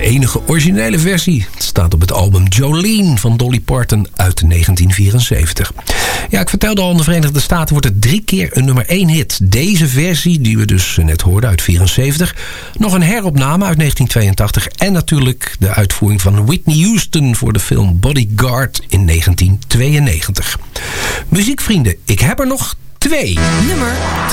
enige originele versie. Het staat op het album Jolene van Dolly Parton uit 1974. Ja, ik vertelde al, in de Verenigde Staten wordt het 3 keer een nummer 1 hit. Deze versie, die we dus net hoorden uit 74. Nog een heropname uit 1982. En natuurlijk de uitvoering van Whitney Houston voor de film Bodyguard in 1992. Muziekvrienden, ik heb er nog 2. Nummer